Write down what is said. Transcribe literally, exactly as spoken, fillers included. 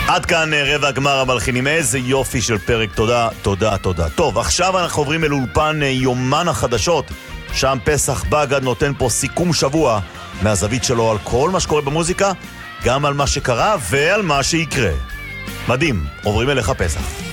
עד כאן רבע הגמר המלחינים. איזה יופי של פרק, תודה, תודה, תודה. טוב, עכשיו אנחנו עוברים אל אולפן יומן החדשות, שם פסח בגד נותן פה סיכום שבוע מהזווית שלו על כל מה שקורה במוזיקה, גם על מה שקרה ועל מה שיקרה. מדהים, עוברים אליך פסח.